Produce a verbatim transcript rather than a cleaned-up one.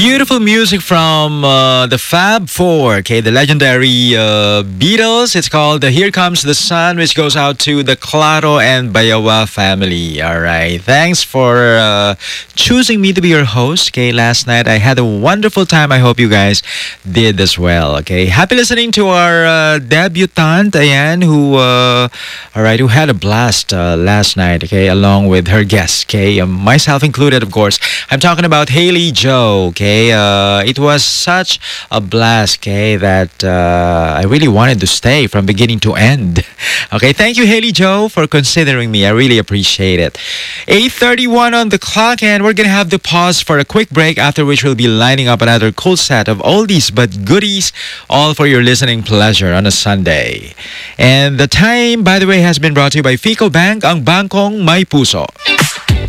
Beautiful music from uh, the Fab Four, okay, the legendary uh, Beatles. It's called the Here Comes the Sun, which goes out to the Claro and Bayawa family. All right. Thanks for uh, choosing me to be your host, okay, last night. I had a wonderful time. I hope you guys did as well, okay. Happy listening to our uh, debutante, ayan, who, uh, all right, who had a blast uh, last night, okay, along with her guests, okay, um, myself included, of course. I'm talking about Haley Joe, okay. Uh, it was such a blast, okay, that uh, I really wanted to stay from beginning to end. Okay, thank you, Haley Joe, for considering me. I really appreciate it. eight thirty-one on the clock, and we're going to have to pause for a quick break, after which we'll be lining up another cool set of oldies but goodies, all for your listening pleasure on a Sunday. And the time, by the way, has been brought to you by Fico Bank, ang bangkong may puso.